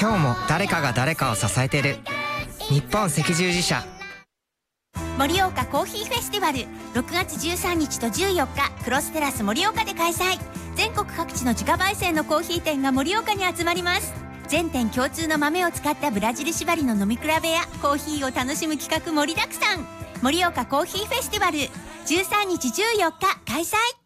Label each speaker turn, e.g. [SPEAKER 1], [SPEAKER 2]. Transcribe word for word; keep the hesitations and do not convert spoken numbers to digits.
[SPEAKER 1] 今日も誰かが誰かを支えてる。日本赤十字社。
[SPEAKER 2] 盛岡コーヒーフェスティバル、ろくがつじゅうさんにちとじゅうよっか、クロステラス盛岡で開催。全国各地の自家焙煎のコーヒー店が盛岡に集まります。全店共通の豆を使ったブラジル縛りの飲み比べやコーヒーを楽しむ企画盛りだくさん。盛岡コーヒーフェスティバル、じゅうさんにちじゅうよっか開催。